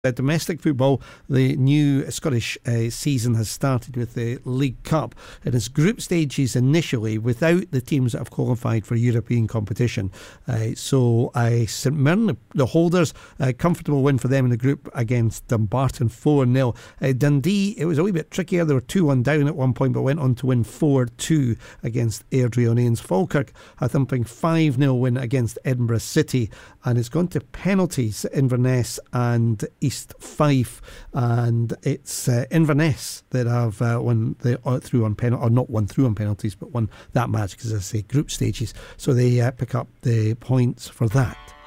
Domestic football, the new Scottish season has started with the League Cup. It is group stages initially without the teams that have qualified for European competition. So St Mirren, the holders, comfortable win for them in the group against Dumbarton 4-0. Dundee, it was a wee bit trickier. They were 2-1 down at one point but went on to win 4-2 against Airdrieonians. Falkirk, a thumping 5-0 win against Edinburgh City, and it's gone to penalties. Inverness and East Fife, and it's Inverness that have won through on penalties, or not won through on penalties, but won that match because, as I say, group stages. So they pick up the points for that.